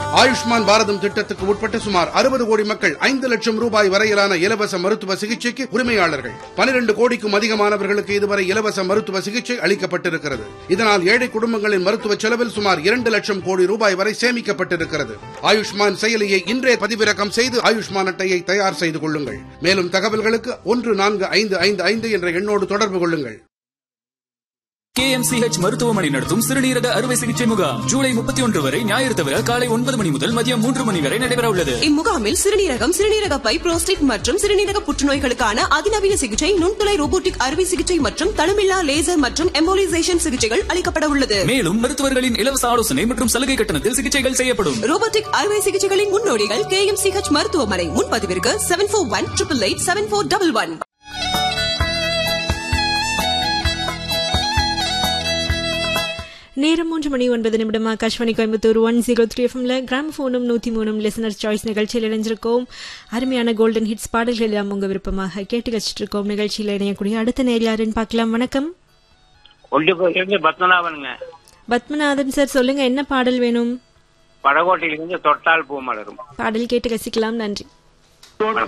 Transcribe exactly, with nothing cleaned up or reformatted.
ஆயுஷ்மான் பாரதம் திட்டத்துக்கு உட்பட்ட சுமார் அறுபது கோடி மக்கள் ஐந்து லட்சம் ரூபாய் வரையிலான இலவச மருத்துவ சிகிச்சைக்கு உரிமையாளர்கள். பனிரெண்டு கோடிக்கும் அதிகமானவர்களுக்கு இதுவரை இலவச மருத்துவ சிகிச்சை அளிக்கப்பட்டிருக்கிறது. இதனால் ஏழை குடும்பங்களின் மருத்துவ செலவில் சுமார் இரண்டு லட்சம் கோடி ரூபாய் வரை சேமிக்கப்பட்டிருக்கிறது. ஆயுஷ்மான் செயலியை இன்றே பதிவிறக்கம் செய்து ஆயுஷ்மான் அட்டையை தயார் செய்து கொள்ளுங்கள். மேலும் தகவல்களுக்கு ஒன்று நான்கு ஐந்து ஐந்து ஐந்து என்ற எண்ணோடு தொடர்பு கொள்ளுங்கள். கே எம் சி ஹெச் மருத்துவமனை நடத்தும் சிறுநீரக அறுவை சிகிச்சை முகாம் ஜூலை முப்பத்தி ஒன்று வரை ஞாயிறு தவிர காலை ஒன்பது மணி முதல் மதியம் மூன்று மணி வரை நடைபெற உள்ளது. இம்முகாமில் சிறுநீரகம், சிறுநீரக பை, புரோஸ்டேட் மற்றும் சிறுநீரக புற்றுநோய்களுக்கான அதிநவீன சிகிச்சை, நுண்துளை ரோபோட்டிக் அறுவை சிகிச்சை மற்றும் தளமில்லா லேசர் மற்றும் எம்போலிசேஷன் சிகிச்சைகள் அளிக்கப்பட உள்ளது. மேலும் மருத்துவர்களின் இலவச ஆலோசனை மற்றும் சலுகை கட்டணத்தில் சிகிச்சைகள் செய்யப்படும். ரோபோட்டிக் அறுவை சிகிச்சைகளின் முன்னோடிகள் கே எம் சி ஹெச் மருத்துவமனை. முன்பதிவிற்கு seven four one triple eight seven four double one. நேரம் மூன்று மணி ஒன்பது நிமிடம். Akashvani Coimbatore one zero three எஃப்எம்ல கிராமபோனும் நூத்தி மூணும் லிசனர்ஸ் சாய்ஸ் நிகழ்ச்சியில் இணைஞ்சிருக்கோம். அருமையான கோல்டன் ஹிட்ஸ் பாடல்கள் எல்லாம் உங்க விருப்பமாக கேட்டு வச்சிட்டு இருக்கோம். நிகழ்ச்சியில் இணையக்கூடிய அடுத்த நேர் யாருன்னு பார்க்கலாம். வணக்கம். பத்மநாபனுங்க. பத்மநாதன் சார், சொல்லுங்க, என்ன பாடல் வேணும்? படகோட்டையிலிருந்து தொட்டால் பூ மலரும் பாடல் கேட்டு ரசிக்கலாம். நன்றி.